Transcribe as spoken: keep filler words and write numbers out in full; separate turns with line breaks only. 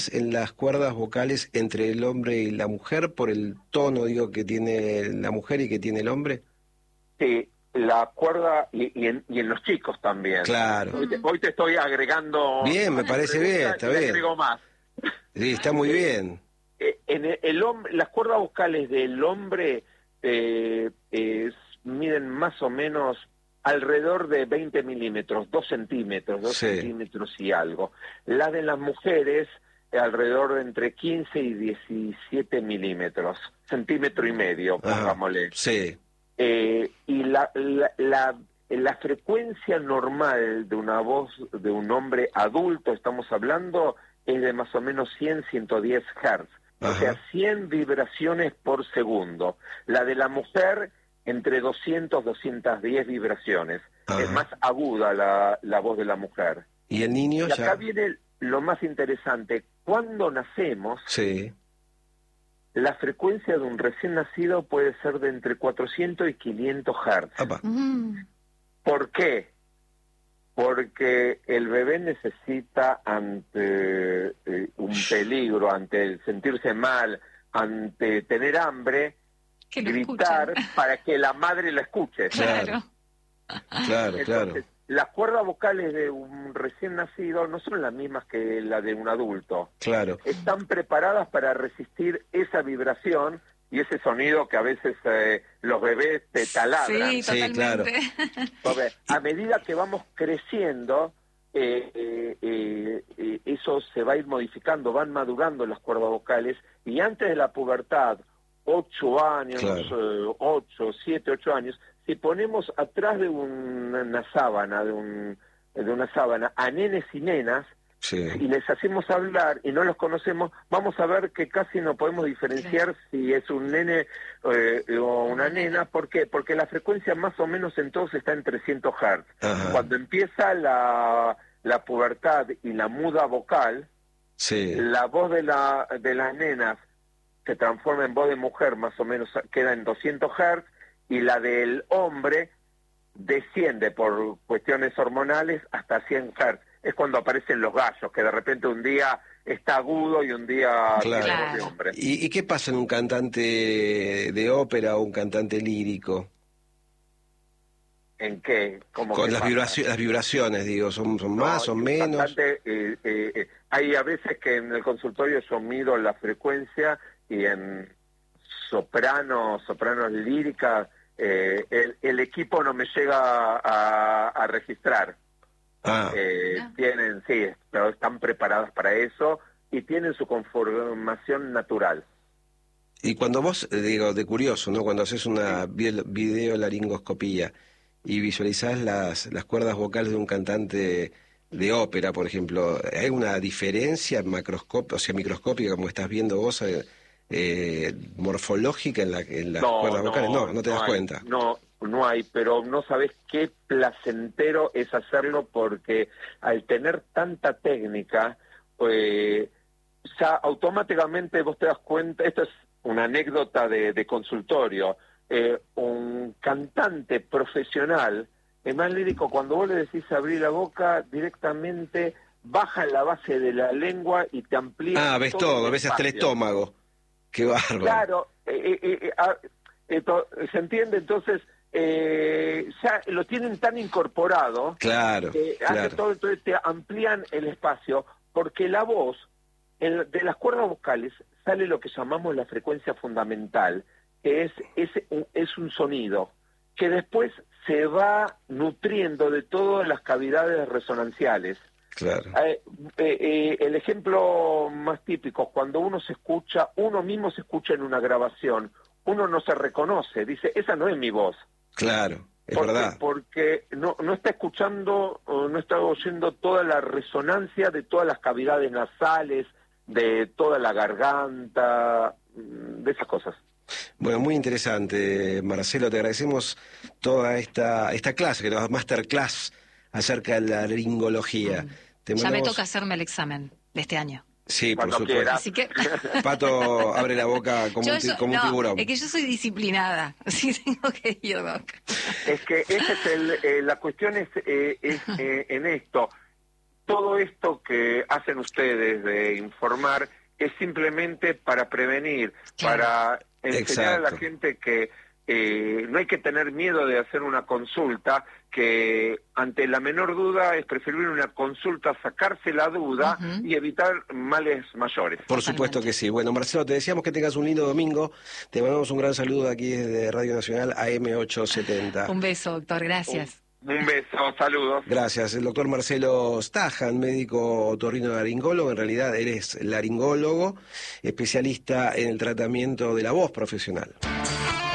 en las cuerdas vocales entre el hombre y la mujer por el tono, digo, que tiene la mujer y que tiene el hombre?
Sí, la cuerda y, y, en, y en los chicos también.
Claro.
Hoy te, hoy te estoy agregando...
Bien, me parece bien, está bien.
Agrego más.
Sí, está muy bien.
Eh, en el, el hombre, las cuerdas vocales del hombre eh, eh, miden más o menos alrededor de veinte milímetros, dos centímetros, dos
Sí.
centímetros y algo. La de las mujeres, eh, alrededor de entre quince y diecisiete milímetros, centímetro y medio, pongámosle.
Sí.
Eh, y la, la, la, la frecuencia normal de una voz de un hombre adulto, estamos hablando, es de más o menos cien, ciento diez hertz.
Ajá.
O sea, cien vibraciones por segundo. La de la mujer, entre doscientos, doscientas diez vibraciones.
Ajá.
Es más aguda la, la voz de la mujer.
¿Y el niño
Y acá
ya?
viene lo más interesante. Cuando nacemos,
Sí.
la frecuencia de un recién nacido puede ser de entre cuatrocientos y quinientos hertz.
Apa.
Mm.
¿Por qué? Porque el bebé necesita ante eh, un peligro, ante el sentirse mal, ante tener hambre,
Que lo
gritar
escuchen.
para que la madre lo escuche.
Claro.
Claro, claro.
Entonces, las cuerdas vocales de un recién nacido no son las mismas que la de un adulto.
Claro.
Están preparadas para resistir esa vibración y ese sonido que a veces eh, los bebés te taladran.
Sí,
Sí,
totalmente.
Porque a medida que vamos creciendo, eh, eh, eh, eh, eso se va a ir modificando, van madurando las cuerdas vocales, y antes de la pubertad, ocho años,
Claro.
eh, ocho, siete, ocho años, si ponemos atrás de una, una sábana, de, un, de una sábana, a nenes y nenas,
Sí.
y les hacemos hablar y no los conocemos, vamos a ver que casi no podemos diferenciar si es un nene eh, o una nena. ¿Por qué? Porque la frecuencia más o menos en todos está en trescientos hertz.
Ajá.
Cuando empieza la, la pubertad y la muda vocal,
Sí.
la voz de, la, de las nenas se transforma en voz de mujer, más o menos queda en doscientos hertz, y la del hombre desciende por cuestiones hormonales hasta cien hertz. Es cuando aparecen los gallos, que de repente un día está agudo y un día
Claro.
tiene voz de hombre.
¿Y, ¿Y qué pasa en un cantante de ópera o un cantante lírico?
¿En qué? ¿Cómo
Con
que
las,
pasa?
vibraci- las vibraciones, digo, ¿son, son
No,
más, son
y un
menos?
cantante, eh, eh, eh, hay a veces que en el consultorio yo mido la frecuencia y en soprano, sopranos líricas, eh, el, el equipo no me llega a, a registrar.
Ah,
Eh,
Ah.
Tienen, sí, pero están preparadas para eso y tienen su conformación natural.
y cuando vos, eh, digo, de curioso, ¿no? Cuando haces una vi- videolaringoscopía y visualizás las, las cuerdas vocales de un cantante de ópera, por ejemplo, ¿hay una diferencia macroscópica, o sea, microscópica, como estás viendo vos, eh, eh, morfológica en, la, en las cuerdas vocales? No, no te das
hay,
cuenta.
No, no hay, pero no sabes qué placentero es hacerlo, porque al tener tanta técnica, eh, ya automáticamente vos te das cuenta. Esto es una anécdota de, de consultorio. Eh, un cantante profesional es más lírico cuando vos le decís abrir la boca, directamente baja la base de la lengua y te amplía.
Ah, ves todo,
el
ves hasta el
espacio.
estómago. Qué bárbaro.
Claro, eh, eh, eh, ah, esto, ¿se entiende? Entonces, eh, ya lo tienen tan incorporado,
Claro,
que hace
claro.
todo, entonces te amplían el espacio, porque la voz, en- de las cuerdas vocales, sale lo que llamamos la frecuencia fundamental, que es, es, un- es un sonido, que después se va nutriendo de todas las cavidades resonanciales.
Claro.
Eh, eh, eh, el ejemplo más típico, cuando uno se escucha, uno mismo se escucha en una grabación, uno no se reconoce, dice, esa no es mi voz.
Claro, es
¿Por qué?
verdad.
Porque no, no está escuchando, o no está oyendo toda la resonancia de todas las cavidades nasales, de toda la garganta, mm, de esas cosas.
Bueno, muy interesante, Marcelo. Te agradecemos toda esta esta clase, que nos masterclass acerca de la laringología. Te
Ya me
mandamos-
toca hacerme el examen de este año.
Sí, por
Cuando
supuesto.
quieras.
Así que...
Pato abre la boca como,
Yo
un, ti-
so-
como
no,
un tiburón.
es que yo soy disciplinada, así tengo que ir, Doc.
Es que esa es el, eh, la cuestión es, eh, es eh, en esto. todo esto que hacen ustedes de informar es simplemente para prevenir,
Claro.
para enseñar
Exacto.
a la gente que eh, no hay que tener miedo de hacer una consulta, que ante la menor duda es preferible una consulta, sacarse la duda
Ujú.
y evitar males mayores.
Por
Totalmente.
supuesto que sí. Bueno, Marcelo, te deseamos que tengas un lindo domingo. Te mandamos un gran saludo aquí desde Radio Nacional A M ochocientos setenta.
Un beso, doctor, gracias.
Un beso, saludos.
Gracias. El doctor Marcelo Stajan, médico otorrinolaringólogo. En realidad eres laringólogo, especialista en el tratamiento de la voz profesional.